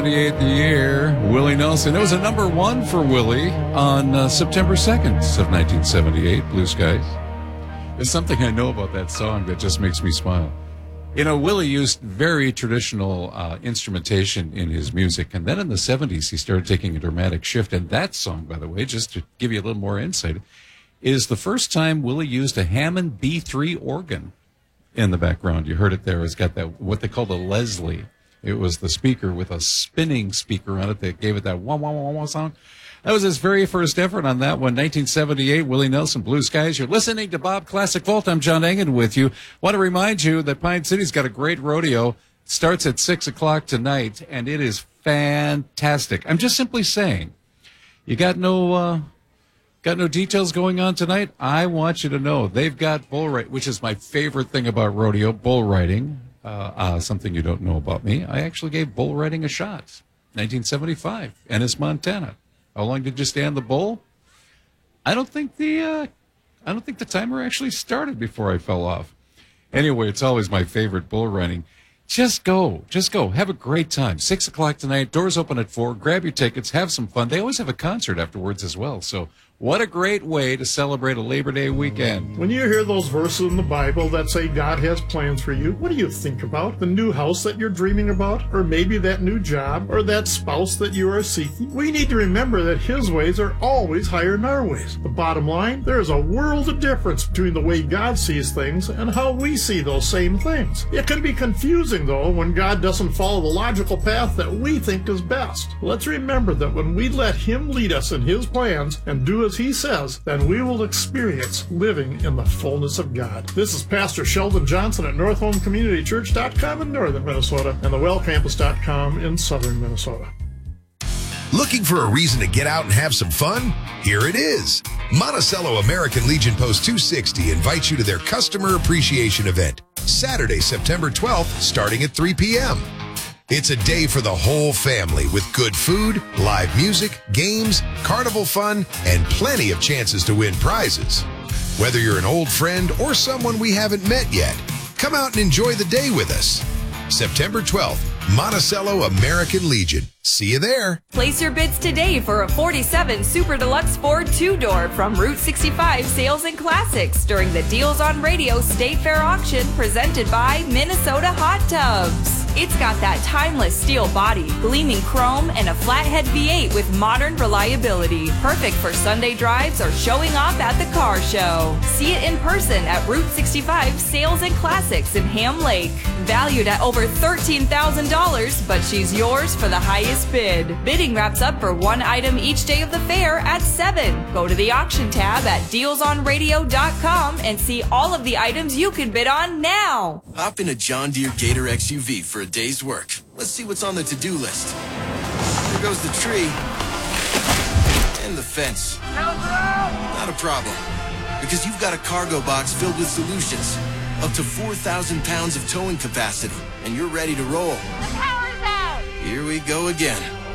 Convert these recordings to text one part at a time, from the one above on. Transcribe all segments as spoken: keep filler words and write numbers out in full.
seventy-eighth year, Willie Nelson. It was a number one for Willie on uh, September second of nineteen seventy-eight, Blue Skies. There's something I know about that song that just makes me smile. You know, Willie used very traditional uh, instrumentation in his music, and then in the seventies he started taking a dramatic shift. And that song, by the way, just to give you a little more insight, is the first time Willie used a Hammond B three organ in the background. You heard it there. It's got that, what they call a Leslie. It was the speaker with a spinning speaker on it that gave it that wah, wah, wah, wah sound. That was his very first effort on that one, nineteen seventy-eight, Willie Nelson, Blue Skies. You're listening to Bob Classic Vault. I'm John Engen with you. Want to remind you that Pine City's got a great rodeo. It starts at six o'clock tonight, and it is fantastic. I'm just simply saying, you got no uh, got no details going on tonight? I want you to know they've got bull riding, which is my favorite thing about rodeo, bull riding. Uh, uh, something you don't know about me. I actually gave bull riding a shot. nineteen seventy-five, Ennis, Montana. How long did you stand the bull? I don't think the uh, I don't think the timer actually started before I fell off. Anyway, it's always my favorite bull riding. Just go, just go, have a great time. Six o'clock tonight. Doors open at four. Grab your tickets, have some fun. They always have a concert afterwards as well. So, what a great way to celebrate a Labor Day weekend. When you hear those verses in the Bible that say God has plans for you, what do you think about? The new house that you're dreaming about? Or maybe that new job? Or that spouse that you are seeking? We need to remember that His ways are always higher than our ways. The bottom line, there is a world of difference between the way God sees things and how we see those same things. It can be confusing, though, when God doesn't follow the logical path that we think is best. Let's remember that when we let Him lead us in His plans and do as He says, then we will experience living in the fullness of God. This is Pastor Sheldon Johnson at North Home Community Church dot com in northern Minnesota and the well campus dot com in southern Minnesota. Looking for a reason to get out and have some fun? Here it is. Monticello American Legion Post two sixty invites you to their Customer Appreciation Event, Saturday, September twelfth, starting at three p.m. It's a day for the whole family with good food, live music, games, carnival fun, and plenty of chances to win prizes. Whether you're an old friend or someone we haven't met yet, come out and enjoy the day with us. September twelfth, Monticello American Legion. See you there. Place your bids today for a forty-seven Super Deluxe Ford two-door from Route sixty-five Sales and Classics during the Deals on Radio State Fair auction presented by Minnesota Hot Tubs. It's got that timeless steel body, gleaming chrome, and a flathead V eight with modern reliability. Perfect for Sunday drives or showing off at the car show. See it in person at Route sixty-five Sales and Classics in Ham Lake. Valued at over thirteen thousand dollars, but she's yours for the highest bid. Bidding wraps up for one item each day of the fair at seven. Go to the auction tab at deals on radio dot com and see all of the items you can bid on now. Hop in a John Deere Gator X U V for a day's work. Let's see what's on the to-do list. There goes the tree. And the fence. Not a problem. Because you've got a cargo box filled with solutions. Up to four thousand pounds of towing capacity. And you're ready to roll. The power's out! Here we go again.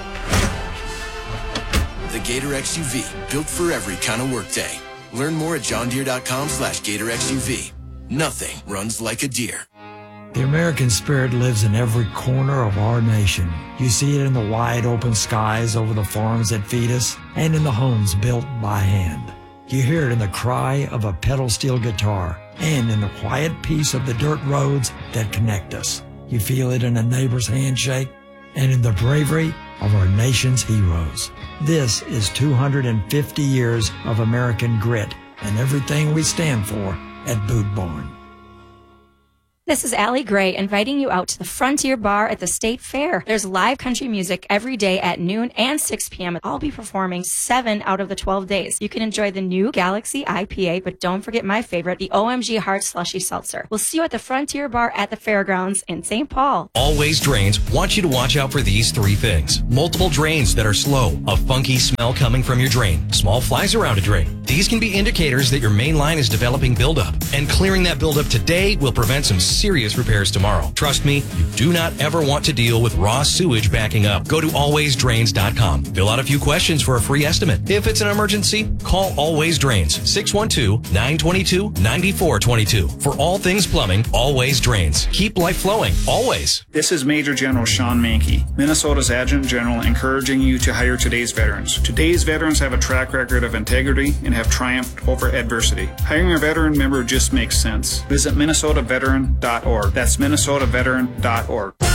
The Gator X U V, built for every kind of workday. Learn more at john deere dot com slash gator X U V. Nothing runs like a deer. The American spirit lives in every corner of our nation. You see it in the wide open skies over the farms that feed us and in the homes built by hand. You hear it in the cry of a pedal steel guitar and in the quiet peace of the dirt roads that connect us. You feel it in a neighbor's handshake and in the bravery of our nation's heroes. This is two hundred fifty years of American grit and everything we stand for at Boot Barn. This is Allie Gray inviting you out to the Frontier Bar at the State Fair. There's live country music every day at noon and six p.m. I'll be performing seven out of the twelve days. You can enjoy the new Galaxy I P A, but don't forget my favorite, the O M G Hard Slushy Seltzer. We'll see you at the Frontier Bar at the Fairgrounds in Saint Paul. Always Drains wants you to watch out for these three things. Multiple drains that are slow, a funky smell coming from your drain, small flies around a drain. These can be indicators that your main line is developing buildup, and clearing that buildup today will prevent some serious repairs tomorrow. Trust me, you do not ever want to deal with raw sewage backing up. Go to always drains dot com. Fill out a few questions for a free estimate. If it's an emergency, call Always Drains, six one two, nine two two, nine four two two. For all things plumbing, Always Drains. Keep life flowing, always. This is Major General Sean Mankey, Minnesota's Adjutant General, encouraging you to hire today's veterans. Today's veterans have a track record of integrity and have triumphed over adversity. Hiring a veteran member just makes sense. Visit Minnesota Veteran dot org. That's Minnesota Veteran dot org.